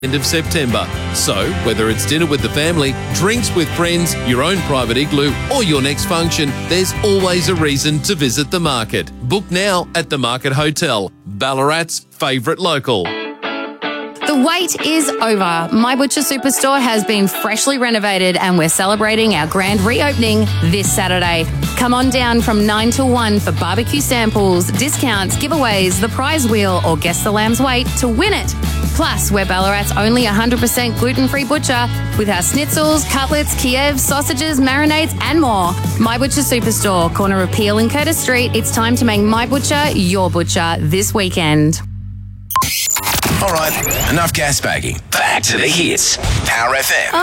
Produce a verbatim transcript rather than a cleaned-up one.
end of September. So, whether it's dinner with the family, drinks with friends, your own private igloo, or your next function, there's always a reason to visit the market. Book now at the Market Hotel, Ballarat's favourite local. The wait is over. My Butcher Superstore has been freshly renovated and we're celebrating our grand reopening this Saturday. Come on down from nine till one for barbecue samples, discounts, giveaways, the prize wheel, or guess the lamb's weight to win it. Plus, we're Ballarat's only one hundred percent gluten-free butcher with our schnitzels, cutlets, Kievs, sausages, marinades and more. My Butcher Superstore, corner of Peel and Curtis Street. It's time to make My Butcher your butcher this weekend. All right, enough gas bagging. Back to the hits. Power F M.